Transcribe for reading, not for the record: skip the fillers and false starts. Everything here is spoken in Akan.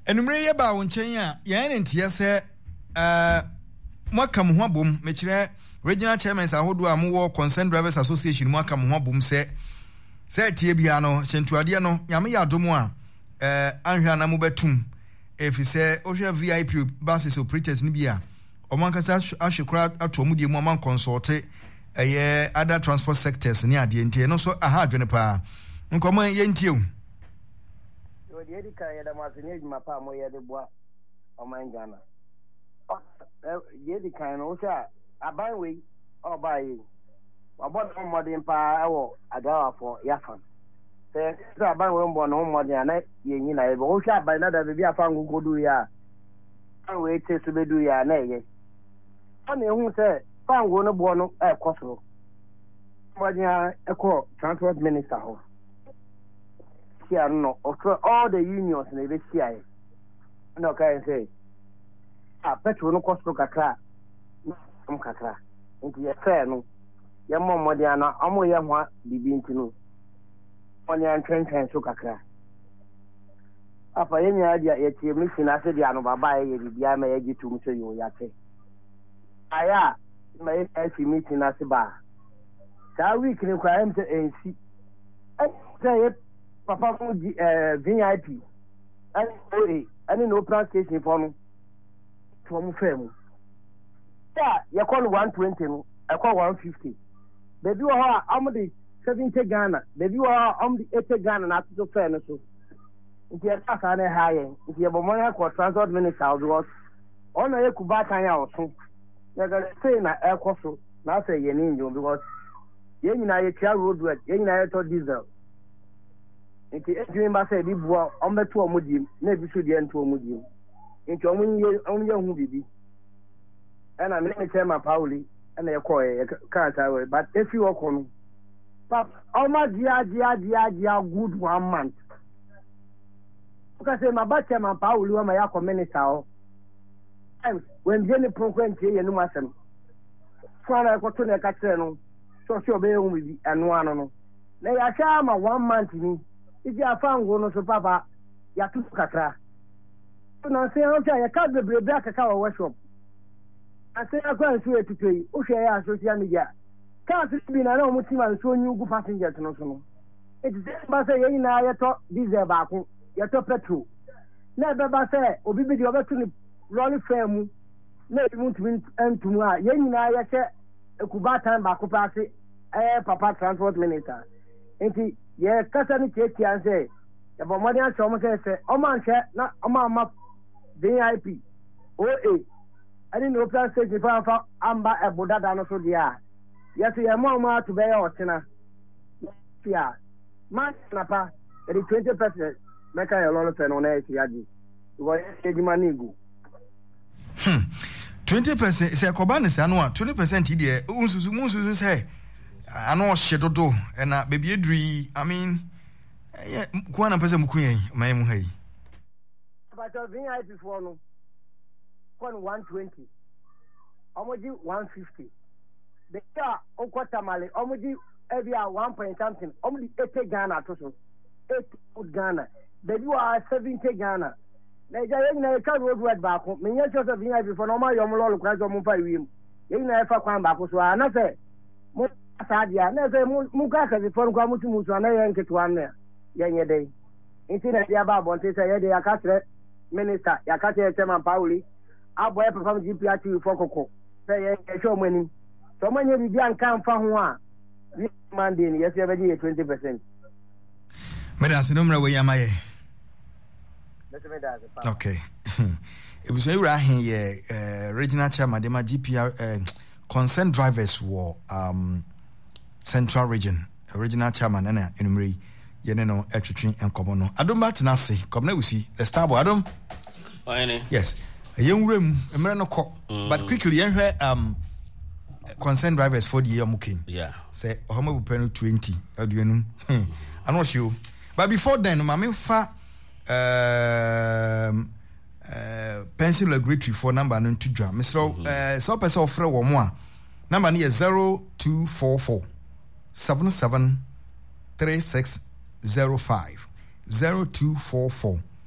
Enumere ye ba wo nchen a ye ne ntia se mwaka mu ho bom mekire regional chairman ahodo a mo Concerned Drivers Association mwaka mu ho bom se tie bia no chentuade no nyame ya domo a anhwa na mo betum efise ohwe VIP buses operators ni bia omankasa ahwekura ato mu die mu man consult other transport sectors ni ade ntie no so aha adwene pa nkomo ye ntie o ye di kan ye da ma fini ejuma pa mo ye de boa oman Ghana ye di kan no sha aban we oba yi wabon modern pa ewo agawa for yafan se aban we mbo no modern na ye nyina ye bo sha aban na da be afa ngugodu ya an we te so bedu ya na ye on ehun se fango no bo no ekosoro modern eko transport minister ho here no all the unions na be here no kai say petrol no cost kakra kakra nti ye fair no ye mmodi ana amo ye ho bibi nti no oni antren so kakra apa ye nya dia ye tie mi fina se dia no baba ye bibia ma ye gitu so yo ya te aya ma ye fi meeting na se ba ta week ni kwa em te ensi say papa mo VIP ani no plan station for no to mo fam ya ye call 120 no I call 150 baby wo ha am the 70 Ghana baby wo ha am the 80 Ghana na to fair no so nti ya ka na ha ye nti ye bo mo ya ko transport minister because ona ye kuba tan ya oso ya ga say na e ko so na say ye ni njo because ye nyina ye tia road work ye nyina ye to diesel nti edwin ba say bi buo ombeto omudim na bi so de nto omudim nti omunye hu bibi and I'm going to tell my Pauli and they call it can't away. But if you walk on, Pap, almost good 1 month. Because my batch, my Pauli, my Yako minister, when Jenny program here, no matter. Father, I got to the Catano, so she'll be with and one. They are shama 1 month me. If you are found one so Papa, Yatu Katra. So now say, okay, I can't be black a cow workshop. I say I go and see it today. Okay, I social media. Can't be na no mutima so new go passengers no so. It is ba say yin na ye to diesel ba ko, ye to petrol. Na be ba say obi bi di obetu ni lorry fam na e mu tumi antumu a yin na ye che ekuba time ba ko pass papa transport minister. Enti ye kasa ni cheti an say e bo modern show mo say o man che na o ma VIP OA I didn't know plan station for amba e bodada no so dia. Yes, ye mama to be your tina. Yeah. Man snapper, the 20% make a lot of pen on it yaji. What is the money go? 20% say Koban say no 20% there. Unsusu say I know shedodo and baby edri. I mean yeah, kwana pesa mukuye mai mu hai. But VIP for no 120 omoji 150 the car okota male omoji every 1 point something omoji 80 Ghana to so 80 Ghana the you are 70 Ghana na na ka road word back me nya cho so VIP for no ma yom lolo kwa so mo pa wiem ye na fa kwan back so ana se mo sadia na se mu ka ka for kwa mutu so na ye nketo an ye nye dey inti na dia ba bonte se ye dey akatre minister yakate chairman Pauli aboy perform GPRT for koko say ye show money so many bi an kan fa ho a Monday yes you be 20%. Madam Sinomra we yamaye. Okay. It was a regional chairman de ma GPR Concerned Drivers war Central Region original chairman na enumere ye ne no etwetwe enkomo no adom batenase komna wusi the star boy adom. Yes. Young no cop, but quickly, Concerned Drivers for the year muking. Yeah, say Homo Penny 20. I'm not sure, but before then, Mammy fa pencil agree for number and to drum. Mr. So, person of Fred Wamwa number near 0244 77 3605 0244